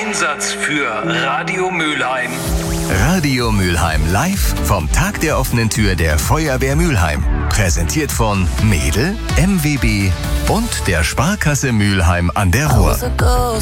Einsatz für Radio Mülheim. Radio Mülheim live vom Tag der offenen Tür der Feuerwehr Mülheim. Präsentiert von Mädel, MWB und der Sparkasse Mülheim an der Ruhr.